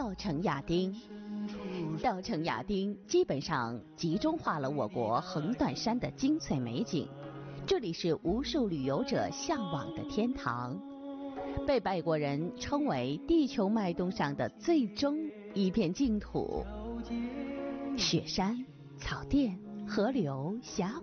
稻城亚丁。稻城亚丁基本上集中化了我国横断山的精粹美景，这里是无数旅游者向往的天堂，被外国人称为地球脉动上的最终一片净土。雪山、草甸、河流、峡